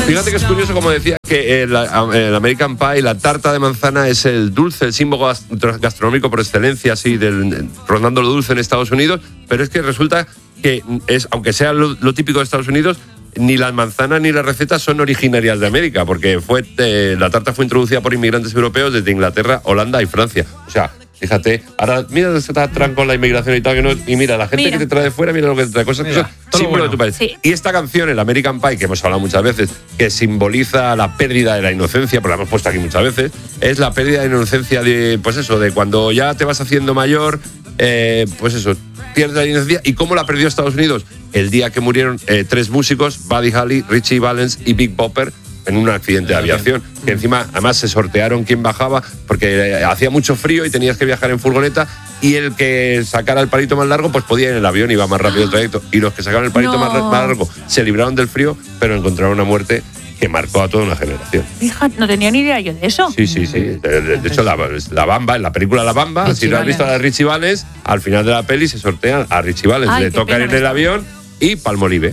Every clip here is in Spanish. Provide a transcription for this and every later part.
Fíjate que es curioso, como decía, que el American Pie, la tarta de manzana, es el dulce, el símbolo gastronómico por excelencia, así, rondando lo dulce en Estados Unidos, pero es que resulta que, aunque sea lo típico de Estados Unidos, ni las manzanas ni las recetas son originarias de América, porque la tarta fue introducida por inmigrantes europeos desde Inglaterra, Holanda y Francia. O sea, fíjate, ahora mira, se te atracan con la inmigración y tal, y mira, la gente que te trae de fuera, mira lo que te trae, cosas que son símbolo de tu país. Sí. Y esta canción, el American Pie, que hemos hablado muchas veces, que simboliza la pérdida de la inocencia, porque la hemos puesto aquí muchas veces, es la pérdida de inocencia de, pues eso, de cuando ya te vas haciendo mayor, pues eso, pierdes la inocencia. ¿Y cómo la perdió Estados Unidos? El día que murieron 3 músicos, Buddy Holly, Richie Valens y Big Bopper, en un accidente de aviación, que encima además se sortearon quién bajaba, porque hacía mucho frío y tenías que viajar en furgoneta, y el que sacara el palito más largo pues podía ir en el avión, iba más rápido el trayecto, y los que sacaron el palito más largo se libraron del frío, pero encontraron una muerte que marcó a toda una generación. Fíjate, no tenía ni idea yo de eso. Sí. De hecho, la Bamba, en la película La Bamba, si no has visto a la Richie Valens, al final de la peli se sortean a Richie Valens, le tocan en el avión, y Palmolive,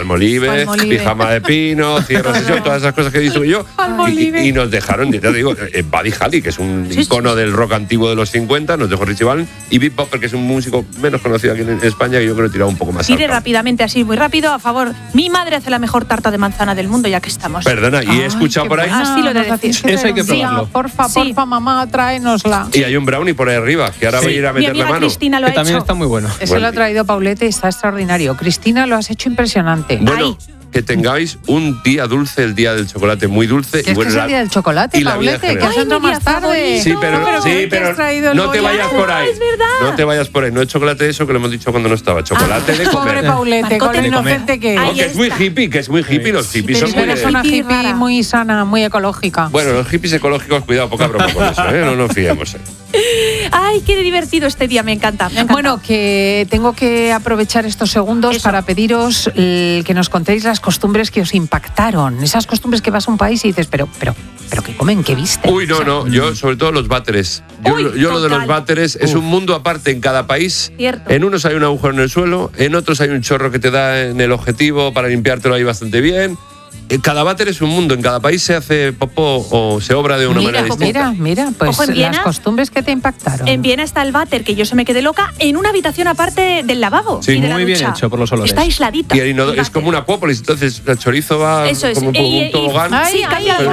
pijama de pino, cierre sesión, todas esas cosas que digo yo. Y nos dejaron, ya te digo, Buddy Holly, que es un icono del rock antiguo de los 50, nos dejó Richie Valens, y Big Bopper, que es un músico menos conocido aquí en España, que yo creo que tiraba un poco más alto. Rápidamente, así, muy rápido, a favor. Mi madre hace la mejor tarta de manzana del mundo, ya que estamos. Perdona, y he escuchado por ahí. Así lo de decir. Eso hay que probarlo. Porfa, mamá, tráenosla. Y hay un brownie por ahí arriba, que ahora voy a ir a meterle mano. Cristina lo ha hecho. También está muy bueno. Eso lo ha traído Paulete y está extraordinario. Cristina, lo has hecho impresionante. Bueno, que tengáis un día dulce, el día del chocolate muy dulce. ¿Qué es el día del chocolate, Paulete? Que has entrado más tarde. Sí, pero no te vayas por ahí. No te vayas por ahí. No es chocolate eso que lo hemos dicho cuando no estaba. Chocolate de comer. Pobre Paulete, con lo inocente que es. Que es muy hippie, los hippies son muy... Eres una hippie muy sana, muy ecológica. Bueno, los hippies ecológicos, cuidado, poca broma con eso, no nos fiemos. Ay, qué divertido este día, me encanta. Bueno, que tengo que aprovechar estos segundos para pediros que nos contéis las costumbres que os impactaron. Esas costumbres que vas a un país y dices, pero ¿qué comen? ¿Qué visten? Uy, no, yo sobre todo los váteres. Yo lo de los váteres es un mundo aparte en cada país. Cierto. En unos hay un agujero en el suelo, en otros hay un chorro que te da en el objetivo para limpiártelo ahí bastante bien. Cada váter es un mundo, en cada país se hace popó o se obra de una manera distinta. Mira, pues las costumbres que te impactaron. En Viena está el váter, que yo se me quedé loca, en una habitación aparte del lavabo. Sí, y de la muy ducha. bien hecho por los olores. Está aisladito. Y es como una Acuópolis, entonces el chorizo va como un tobogán. Sí,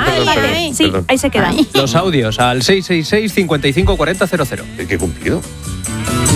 ahí se queda. Los audios al 666 55 40 00. ¿Qué cumplido?